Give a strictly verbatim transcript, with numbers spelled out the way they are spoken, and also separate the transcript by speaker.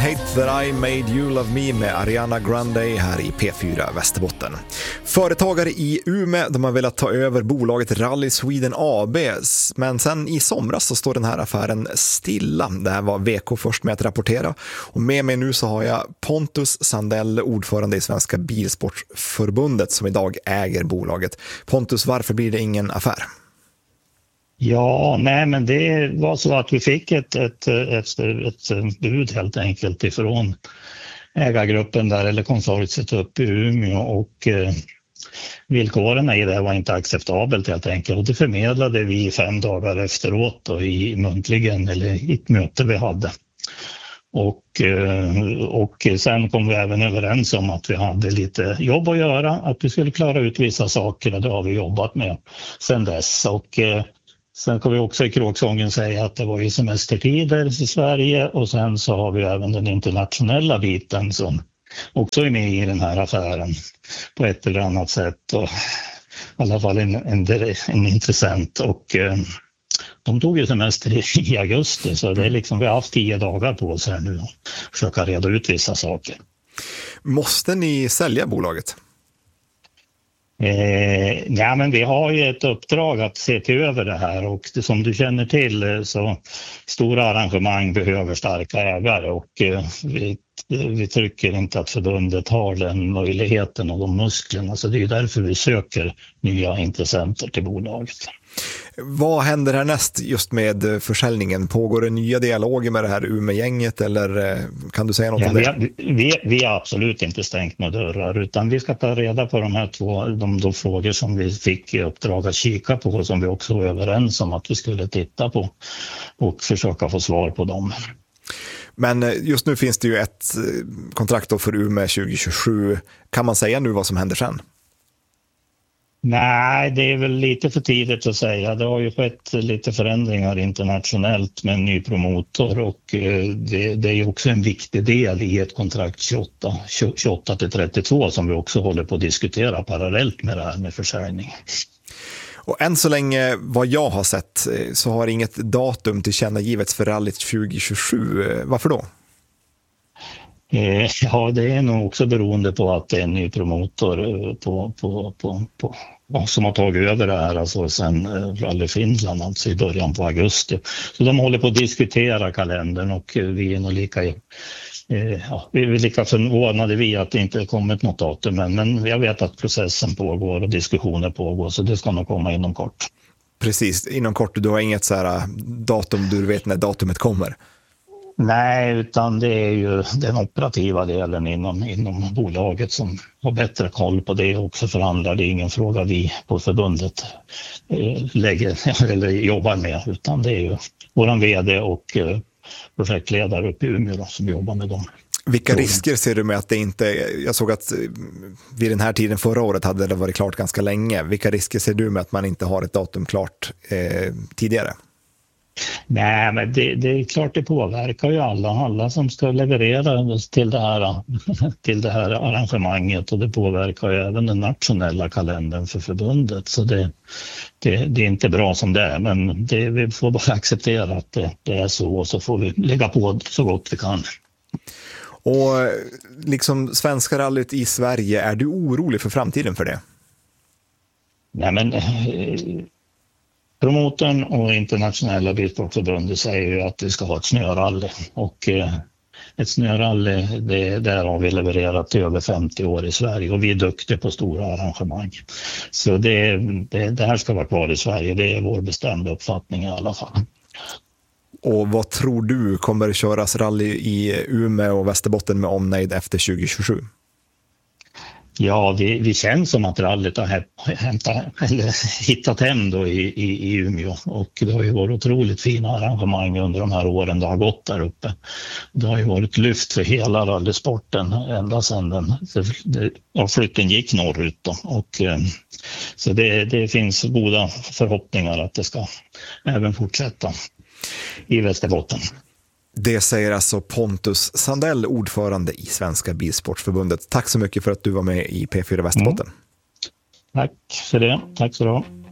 Speaker 1: Hate That I Made You Love Me med Ariana Grande här i P fyra Västerbotten. Företagare i Umeå, de har velat ta över bolaget Rally Sweden A B, men sen i somras så står den här affären stilla. Det här var V K först med att rapportera, och med mig nu så har jag Pontus Sandell, ordförande i Svenska Bilsportförbundet, som idag äger bolaget. Pontus, varför blir det ingen affär?
Speaker 2: Ja, nej men det var så att vi fick ett, ett, ett, ett bud helt enkelt ifrån ägargruppen där, eller konsortiet upp i Umeå, och eh, villkoren i det var inte acceptabelt helt enkelt, och det förmedlade vi fem dagar efteråt då, i muntligen eller i ett möte vi hade. Och, och sen kom vi även överens om att vi hade lite jobb att göra, att vi skulle klara ut vissa saker, och det har vi jobbat med sedan dess. Och sen kan vi också i kråksången säga att det var ju semestertider i Sverige, och sen så har vi även den internationella biten som också är med i den här affären på ett eller annat sätt, och i alla fall en, en, en intressent. Och eh, de tog ju semester i, i augusti, så det är liksom, vi har haft tio dagar på oss här nu att försöka reda ut vissa saker.
Speaker 1: Måste ni sälja bolaget?
Speaker 2: Eh, ja, men vi har ju ett uppdrag att se till över det här, och det, som du känner till så stora arrangemang behöver starka ägare, och eh, vi, vi tycker inte att förbundet har den möjligheten och de musklerna, så det är därför vi söker nya intressenter till bolaget.
Speaker 1: Vad händer härnäst just med försäljningen? Pågår det nya dialoger med det här Umeå-gänget, eller kan du säga något
Speaker 2: ja,
Speaker 1: om det?
Speaker 2: Vi, vi, vi har absolut inte stängt några dörrar, utan vi ska ta reda på de här två de, de frågor som vi fick i uppdrag att kika på, och som vi också var överens om att vi skulle titta på och försöka få svar på dem.
Speaker 1: Men just nu finns det ju ett kontrakt då för Umeå tjugo tjugosju. Kan man säga nu vad som händer sen?
Speaker 2: Nej, det är väl lite för tidigt att säga. Det har ju skett lite förändringar internationellt med en ny promotor, och det, det är ju också en viktig del i ett kontrakt tjugoåtta till trettiotvå som vi också håller på att diskutera parallellt med det här med försäljning.
Speaker 1: Och än så länge, vad jag har sett, så har inget datum tillkännagivits för rallyt tjugo tjugosju. Varför då?
Speaker 2: Ja, det är nog också beroende på att det är en ny promotor på, på, på, på, som har tagit över det här, alltså sen Rally Finland, alltså i början på augusti. Så de håller på att diskutera kalendern, och vi är nog lika, ja, vi är lika förvånade vi att det inte kommit något datum, men, men jag vet att processen pågår och diskussioner pågår, så det ska nog komma inom kort.
Speaker 1: Precis, inom kort. Du har inget så här datum, du vet när datumet kommer?
Speaker 2: Nej, utan det är ju den operativa delen inom, inom bolaget som har bättre koll på det, och också förhandlar. Det är ingen fråga vi på förbundet eh, lägger eller jobbar med, utan det är ju våran vd och eh, projektledare uppe i Umeå då, som jobbar med dem.
Speaker 1: Vilka risker ser du med att det inte, jag såg att vid den här tiden förra året hade det varit klart ganska länge. Vilka risker ser du med att man inte har ett datum klart eh, tidigare?
Speaker 2: Nej, men det, det är klart, det påverkar ju alla, alla som ska leverera till det här, till det här arrangemanget, och det påverkar ju även den nationella kalendern för förbundet, så det, det, det är inte bra som det är, men det, vi får bara acceptera att det, det är så, och så får vi lägga på så gott vi kan.
Speaker 1: Och liksom Svenska rallyt i Sverige, är du orolig för framtiden för det? Nej,
Speaker 2: men promotorn och internationella bilsportförbundet säger ju att vi ska ha ett snörally, och eh, ett snörally, det, där har vi levererat till över femtio år i Sverige, och vi är duktiga på stora arrangemang. Så det, det, det här ska vara kvar i Sverige, det är vår bestämda uppfattning i alla fall.
Speaker 1: Och vad tror du kommer köras rally i Umeå och Västerbotten med omnejd efter tjugo tjugosju?
Speaker 2: Ja, vi, vi känns som att rallyt har hämtat, eller hittat hem då i, i, i Umeå, och det har ju varit otroligt fina arrangemang under de här åren det har gått där uppe. Det har ju varit lyft för hela rallysporten ända sedan den, det, ja, flytten gick norrut då. Och, så det, det finns goda förhoppningar att det ska även fortsätta i Västerbotten.
Speaker 1: Det säger alltså Pontus Sandell, ordförande i Svenska Bilsportförbundet. Tack så mycket för att du var med i P fyra Västerbotten.
Speaker 2: Mm. Tack för det. Tack så du ha.